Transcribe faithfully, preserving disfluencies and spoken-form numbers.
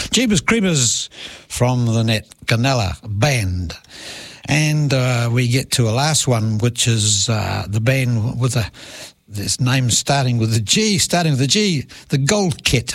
Jeepers Creepers from the Net Ganella Band. And uh, we get to a last one, which is uh, the band with a this name starting with a G, starting with a G, the Gold Kit.